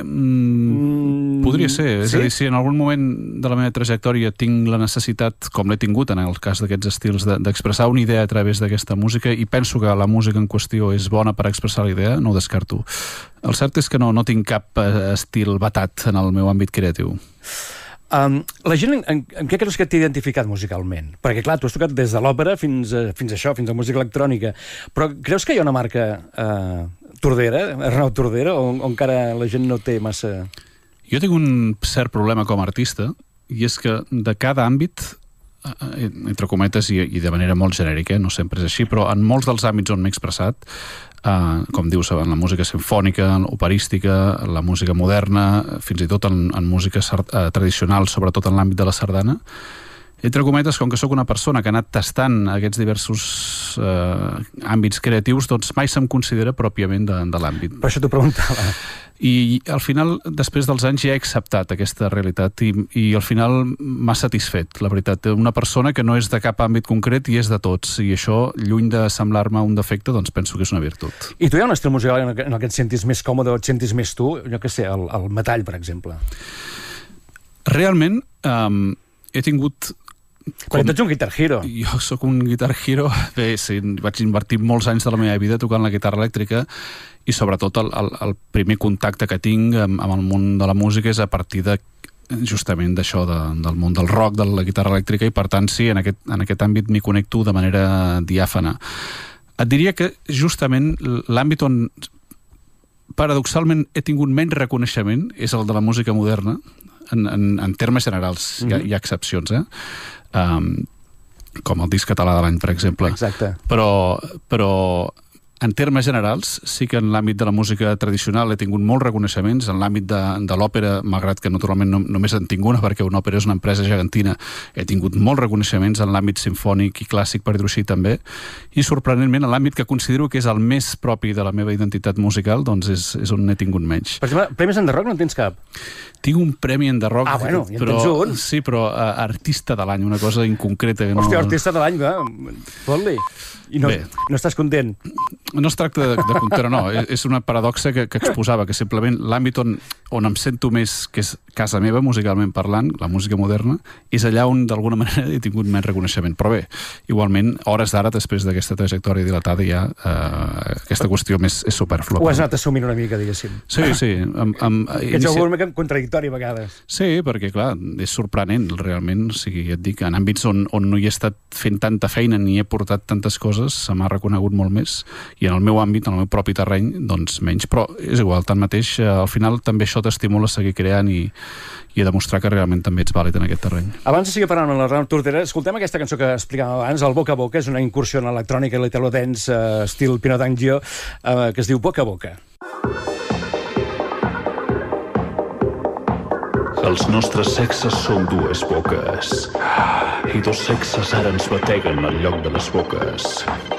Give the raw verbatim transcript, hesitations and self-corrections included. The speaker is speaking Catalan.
Mm, podria ser. És sí? a dir, si en algun moment de la meva trajectòria tinc la necessitat, com l'he tingut en el cas d'aquests estils, de, d'expressar una idea a través d'aquesta música, i penso que la música en qüestió és bona per expressar la idea, no ho descarto. El cert és que no, no tinc cap eh, estil vetat en el meu àmbit creatiu. Um, la gent, en, en què creus que t'ha identificat musicalment? Perquè, clar, tu has tocat des de l'òpera fins a, fins a això, fins a música electrònica, però creus que hi ha una marca uh, Tordera, Arnau Tordera, o, o encara la gent no té massa... Jo tinc un cert problema com a artista, i és que de cada àmbit, entre cometes i, i de manera molt genèrica, no sempre és així, però en molts dels àmbits on m'he expressat, eh, com dius, en la música simfònica, operística, la música moderna, fins i tot en, en música eh, tradicional, sobretot en l'àmbit de la sardana, entre cometes, com que sóc una persona que ha anat tastant aquests diversos eh, àmbits creatius, doncs mai se'm considera pròpiament de, de l'àmbit. Per això t'ho preguntava. I al final, després dels anys, ja he acceptat aquesta realitat i, i al final m'ha satisfet, la veritat. Una persona que no és de cap àmbit concret i és de tots, i això, lluny de semblar-me un defecte, doncs penso que és una virtut. I tu hi ha un estil musical en el que et sentis més còmode o et sentis més tu? Jo què sé, el, el metall, per exemple. Realment, um, he tingut... Com... Perquè tu ets un guitar hero. Jo sóc un guitar hero. Bé, sí, vaig invertir molts anys de la meva vida tocant la guitarra elèctrica, i sobretot el, el, el primer contacte que tinc amb, amb el món de la música és a partir de justament d'això, de, del món del rock, de la guitarra elèctrica, i per tant sí, en aquest, en aquest àmbit m'hi connecto de manera diàfana. Et diria que justament l'àmbit on paradoxalment he tingut menys reconeixement és el de la música moderna, en, en, en termes generals. Mm-hmm. hi, ha, hi ha excepcions, eh? Um, com el disc català de l'any, per exemple. Exacte. Però, però en termes generals, sí que en l'àmbit de la música tradicional he tingut molts reconeixements, en l'àmbit de, de l'òpera, malgrat que naturalment no, només en tinc una, perquè una òpera és una empresa gegantina, he tingut molts reconeixements en l'àmbit simfònic i clàssic, per dir-ho així, també, i sorprenentment en l'àmbit que considero que és el més propi de la meva identitat musical, doncs és, és on n'he tingut menys. Per exemple, premis en The Rock no en tens cap? Tinc un premi en The Rock, ah, bueno, ja però, tens un. Sí, però uh, artista de l'any, una cosa inconcreta. Que no... Hòstia, artista de l'any, va, fot-li. I no, no estàs content? No es tracta de, de content, no. És una paradoxa que, que exposava, que simplement l'àmbit on, on em sento més, que és casa meva, musicalment parlant, la música moderna, és allà on d'alguna manera he tingut més reconeixement. Però bé, igualment, hores d'ara, després d'aquesta trajectòria dilatada, ja eh, aquesta qüestió més és superflua. Ho has anat assumint una mica, diguéssim. Sí, sí. Amb, amb, que ets inici... una contradictori a vegades. Sí, perquè, clar, és sorprenent, realment. O sigui, et dic, en àmbits on, on no hi he estat fent tanta feina ni he portat tantes coses, se m'ha reconegut molt més, i en el meu àmbit, en el meu propi terreny, doncs menys. Però és igual, tanmateix, al final també això t'estimula a seguir creant i, i a demostrar que realment també ets vàlid en aquest terreny. Abans de seguir parlant amb l'Arnau Tordera, escoltem aquesta cançó que explicàvem abans, el Boca a Boca, és una incursió en l'electrònica i l'italo dance, uh, estil Pino D'Angio, uh, que es diu Boca a Boca. Els nostres sexes són dues boques, i dos sexes ara ens bateguen al lloc de les boques.